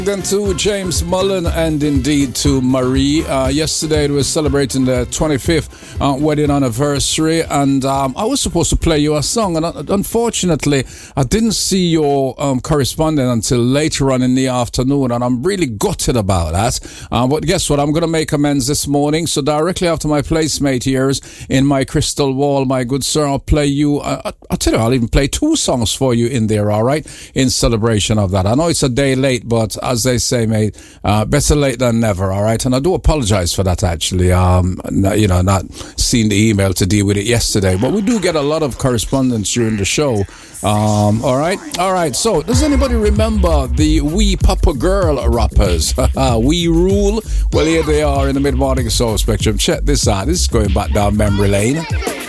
Then to James Mullen and indeed to Marie. Yesterday we were celebrating the 25th wedding anniversary, and I was supposed to play you a song, and unfortunately I didn't see your correspondence until later on in the afternoon, and I'm really gutted about that. But guess what? I'm going to make amends this morning. So directly after my placemate here is in my crystal wall, my good sir, I'll play you. I'll tell you, I'll even play 2 songs for you in there. All right, in celebration of that. I know it's a day late, but as they say, mate, better late than never, all right? And I do apologize for that, actually, not seeing the email to deal with it yesterday. But we do get a lot of correspondence during the show, all right. So, does anybody remember the Wee Papa Girl rappers? We Rule? Well, here they are in the mid-morning soul spectrum. Check this out. This is going back down memory lane.